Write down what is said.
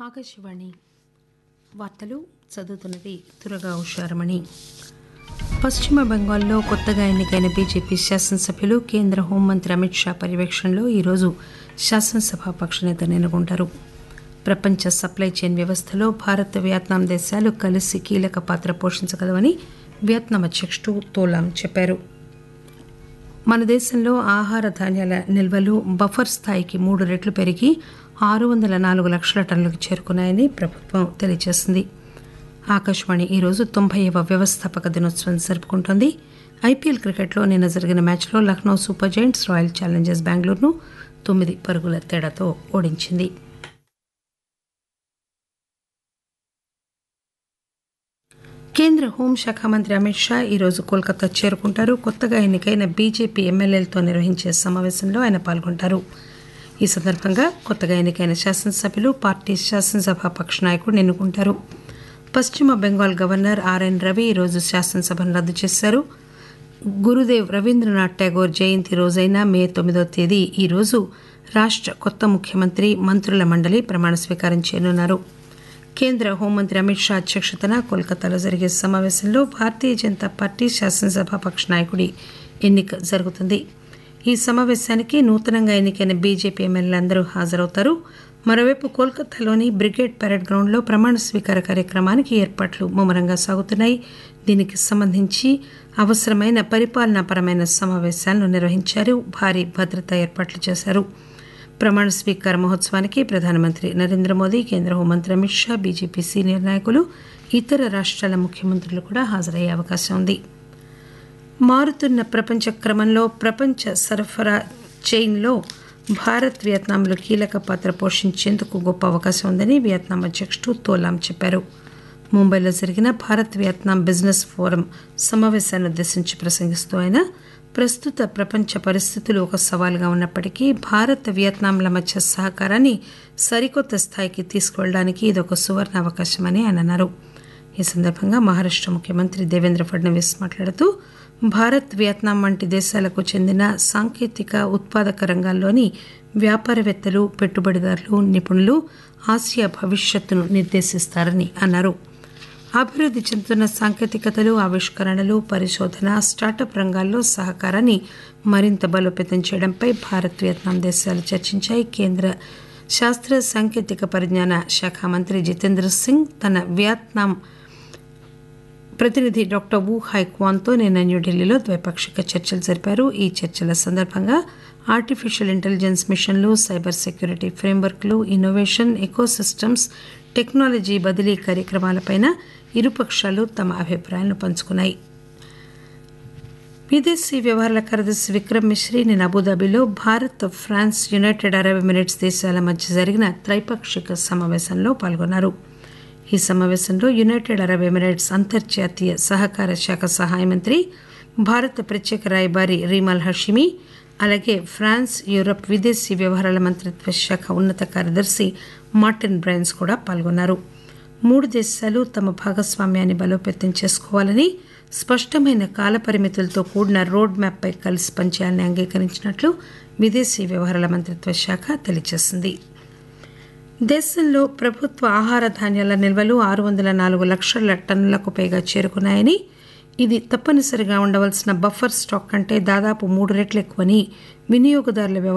ఆకాశవాణి వార్తలు చదువుతున్నది దుర్గా ఉషారమణి. పశ్చిమ బెంగాల్లో కొత్తగా ఎన్నికైన బీజేపీ శాసనసభ్యులు కేంద్ర హోంమంత్రి అమిత్ షా పర్యవేక్షణలో ఈరోజు శాసనసభ పక్షనేతను ఎన్నుకుంటారు. ప్రపంచ సప్లై చైన్ వ్యవస్థలో భారత్ వియత్నాం దేశాలు కలిసి కీలక పాత్ర పోషించగలవని వియత్నాం అధ్యక్షుడు తోలాం చెప్పారు. మన దేశంలో ఆహార ధాన్యాల నిల్వలు బఫర్ స్థాయికి 3 రెట్లు పెరిగి 604 లక్షల టన్నులకు చేరుకున్నాయని ప్రభుత్వం తెలియజేసింది. ఆకాశవాణి ఈరోజు 90వ వ్యవస్థాపక దినోత్సవం జరుపుకుంటోంది. ఐపీఎల్ క్రికెట్లో నిన్న జరిగిన మ్యాచ్లో Lucknow super Giants royal Challengers బెంగళూరును 9 పరుగుల తేడాతో ఓడించింది. కేంద్ర హోంశాఖ మంత్రి అమిత్ షా ఈరోజు కోల్కతా చేరుకుంటారు. కొత్తగా ఎన్నికైన బీజేపీ ఎమ్మెల్యేలతో నిర్వహించే సమావేశంలో ఆయన పాల్గొంటారు. ఈ సందర్భంగా కొత్తగా ఎన్నికైన శాసనసభ్యులు పార్టీ శాసనసభ పక్ష నాయకుడిని ఎన్నుకుంటారు. పశ్చిమ బెంగాల్ గవర్నర్ ఆర్ఎన్ రవి ఈరోజు శాసనసభను రద్దు చేశారు. గురుదేవ్ రవీంద్రనాథ్ ఠాగూర్ జయంతి రోజైన మే 9వ తేదీ ఈరోజు రాష్ట కొత్త ముఖ్యమంత్రి మంత్రుల మండలి ప్రమాణ స్వీకారం చేయనున్నారు. కేంద్ర హోంమంత్రి అమిత్ షా అధ్యక్షతన కోల్కతాలో జరిగే సమావేశంలో భారతీయ జనతా పార్టీ శాసనసభ పక్ష నాయకుడి ఎన్నిక జరుగుతుంది. ఈ సమావేశానికి నూతనంగా ఎన్నికైన బీజేపీ ఎమ్మెల్యేలందరూ హాజరవుతారు. మరోవైపు కోల్కతాలోని బ్రిగేడ్ పరేడ్ గ్రౌండ్లో ప్రమాణ స్వీకార కార్యక్రమానికి ఏర్పాట్లు ముమ్మరంగా సాగుతున్నాయి. దీనికి సంబంధించి అవసరమైన పరిపాలనాపరమైన సమావేశాలను నిర్వహించారు. భారీ భద్రతా ఏర్పాట్లు చేశారు. ప్రమాణ స్వీకార మహోత్సవానికి ప్రధానమంత్రి నరేంద్ర మోదీ, కేంద్ర హోంమంత్రి అమిత్ షా, బీజేపీ సీనియర్ నాయకులు, ఇతర రాష్ట్రాల ముఖ్యమంత్రులు కూడా హాజరయ్యే అవకాశం ఉంది. మారుతున్న ప్రపంచ క్రమంలో ప్రపంచ సరఫరా చైన్లో భారత్ వియత్నాంలు కీలక పాత్ర పోషించేందుకు గొప్ప అవకాశం ఉందని వియత్నాం అధ్యక్షుడు తోలాం చెప్పారు. ముంబైలో జరిగిన భారత్ వియత్నాం బిజినెస్ ఫోరం సమావేశాన్ని ఉద్దేశించి ప్రసంగిస్తూ ఆయన ప్రస్తుత ప్రపంచ పరిస్థితులు ఒక సవాలుగా ఉన్నప్పటికీ భారత్ వియత్నాంల మధ్య సహకారాన్ని సరికొత్త స్థాయికి తీసుకువెళ్లడానికి ఇదొక సువర్ణ అవకాశమని ఆయన అన్నారు. ఈ సందర్భంగా మహారాష్ట ముఖ్యమంత్రి దేవేంద్ర ఫడ్నవీస్ మాట్లాడుతూ భారత్ వియత్నాం వంటి దేశాలకు చెందిన సాంకేతిక ఉత్పాదక రంగాల్లోని వ్యాపారవేత్తలు, పెట్టుబడిదారులు, నిపుణులు ఆసియా భవిష్యత్తును నిర్దేశిస్తారని అన్నారు. అభివృద్ధి చెందుతున్న సాంకేతికతలు, ఆవిష్కరణలు, పరిశోధన, స్టార్టప్ రంగాల్లో సహకారాన్ని మరింత బలోపేతం చేయడంపై భారత్ వియత్నాం దేశాలు చర్చించాయి. కేంద్ర శాస్త్ర సాంకేతిక పరిజ్ఞాన శాఖ మంత్రి జితేంద్ర సింగ్ తన వియత్నాం ప్రతినిధి డాక్టర్ వు హైక్వాన్తో నిన్న న్యూఢిల్లీలో ద్వైపాక్షిక చర్చలు జరిపారు. ఈ చర్చల సందర్భంగా ఆర్టిఫిషియల్ ఇంటెలిజెన్స్ మిషన్లు, cyber security ఫ్రేమ్వర్క్లు, innovation, ecosystems, technology బదిలీ కార్యక్రమాలపైన ఇరుపక్షాలు తమ అభిప్రాయాలను పంచుకున్నాయి. విదేశీ వ్యవహారాల కార్యదర్శి విక్రమ్ మిశ్రీ నిన్న అబుదాబిలో Bharat, France, United Arab Emirates దేశాల మధ్య జరిగిన త్రైపాక్షిక సమావేశంలో పాల్గొన్నారు. ఈ సమావేశంలో యునైటెడ్ అరబ్ ఎమిరేట్స్ అంతర్జాతీయ సహకార శాఖ సహాయ మంత్రి, భారత ప్రత్యేక రాయబారి రీమాల్ హషిమి, అలాగే ఫ్రాన్స్, యూరప్ విదేశీ వ్యవహారాల మంత్రిత్వ శాఖ ఉన్నత కార్యదర్శి మార్టిన్ బ్రైన్స్ కూడా పాల్గొన్నారు. 3 దేశాలు తమ భాగస్వామ్యాన్ని బలోపేతం చేసుకోవాలని, స్పష్టమైన కాలపరిమితులతో కూడిన రోడ్ మ్యాప్పై కలిసి పనిచేయాలని అంగీకరించినట్లు విదేశీ వ్యవహారాల మంత్రిత్వ శాఖ తెలియజేసింది. దేశంలో ప్రభుత్వ ఆహార ధాన్యాల నిల్వలు 604 లక్షల టన్నులకు పైగా చేరుకున్నాయని, ఇది తప్పనిసరిగా ఉండవలసిన బఫర్ స్టాక్ కంటే దాదాపు 3 రెట్లు ఎక్కువని వినియోగదారుల